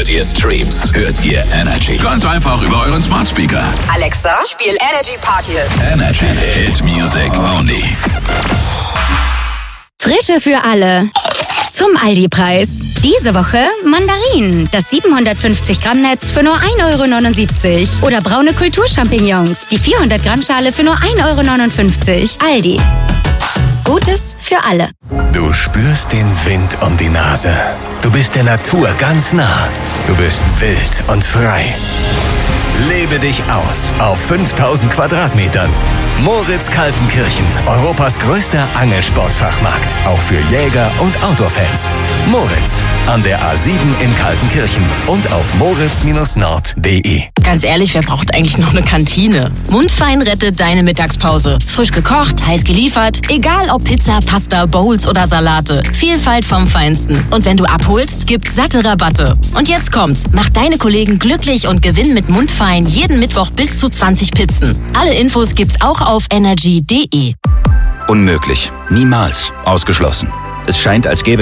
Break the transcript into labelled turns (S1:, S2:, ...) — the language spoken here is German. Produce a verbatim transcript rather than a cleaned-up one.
S1: hört ihr Streams, hört ihr Energy. Ganz einfach über euren Smart Speaker.
S2: Alexa, spiel Energy Party Hits.
S1: Energy Hit Music Only.
S3: Frische für alle. Zum Aldi-Preis. Diese Woche Mandarinen. Das siebenhundertfünfzig Gramm Netz für nur ein Euro neunundsiebzig. Oder braune Kulturchampignons. Die vierhundert Gramm Schale für nur ein Euro neunundfünfzig. Aldi. Gutes für alle.
S4: Du spürst den Wind um die Nase. Du bist der Natur ganz nah. Du bist wild und frei. Lebe dich aus auf fünftausend Quadratmetern. Moritz Kaltenkirchen, Europas größter Angelsportfachmarkt. Auch für Jäger und Outdoor-Fans. Moritz, an der A sieben in Kaltenkirchen und auf moritz nord punkt de.
S5: Ganz ehrlich, wer braucht eigentlich noch eine Kantine? Mundfein rettet deine Mittagspause. Frisch gekocht, heiß geliefert. Egal ob Pizza, Pasta, Bowls oder Salate. Vielfalt vom Feinsten. Und wenn du abholst, gibt's satte Rabatte. Und jetzt kommt's. Mach deine Kollegen glücklich und gewinn mit Mundfein jeden Mittwoch bis zu zwanzig Pizzen. Alle Infos gibt's auch auf energy punkt de.
S6: Unmöglich. Niemals. Ausgeschlossen. Es scheint, als gäbe